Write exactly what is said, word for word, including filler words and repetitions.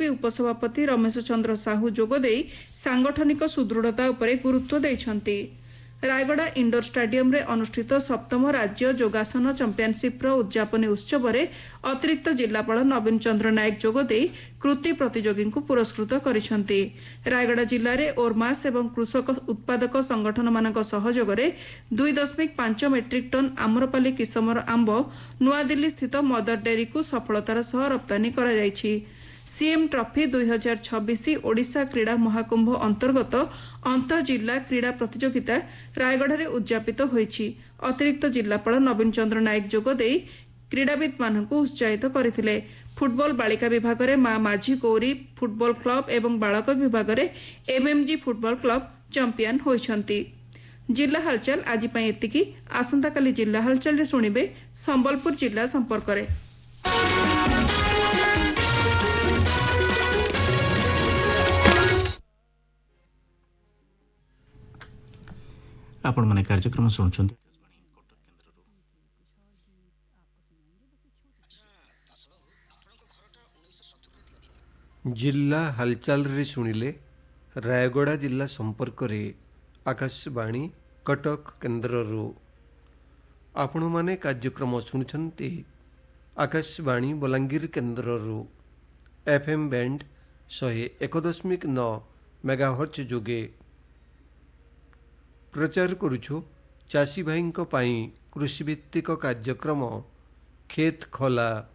BJP उपसभापति रमेश चंद्र साहू जोगदे सांगठनिक सुदृढ़ता उपरे गुरुत्व देइछन्ति। रायगड़ा इंडोर स्टाडियम रे अनुष्ठित सप्तम राज्य योगासन चैंपियनशिप उद्यापनी उत्सव में अतिरिक्त जिलापाल नवीन चंद्र नायक जोगदे कृति प्रतियोगी को पुरस्कृत करिसेंति। रायगड़ा जिले में ओरमास एवं कृषक उत्पादक संगठन मानक सहयोग में दुई दशमिक पांच मेट्रिक टन आम्रपाली किसमर आंब नुआदिल्ली स्थित मदर डेयरी को सफलतार सह रप्तानी करा जायछि। सीएम ट्रॉफी दुई हजार छब्बीस ओडिशा क्रीड़ा महाकुंभ अंतर्गत अंतर जिला क्रीड़ा प्रतियोगिता रायगढ़ में उद्यापित होईछि। अतिरिक्त जिलापाल नवीन चंद्र नायक जोगदे क्रीड़ाविद मानकु उत्साहित करथिले। फुटबॉल बालिका विभाग में मां माझी गौरी फुटबॉल क्लब एवं बालक विभाग में एमएमजी फुटबॉल क्लब चैंपियन होइछन्ति। जिला हालचाल आज पई एतिकी। आसंता काली जिला हालचाल रे सुनिबे संबलपुर जिला संपर्क रे। आपण माने कार्यक्रम सुनछन्ति। जिला हालचाल रे सुनिले रायगड़ा जिला संपर्क रे आकाशवाणी कटक केन्द्ररू आपण माने कार्यक्रम सुनछन्ति। आकाशवाणी बलांगीर केन्द्ररू एफएम बैंड शहे एक दशमिक नौ मेगाहर्ट्ज जोगे प्रचार करुछु चाषी भाई कृषिभित्तिक कार्यक्रम खेत खोला।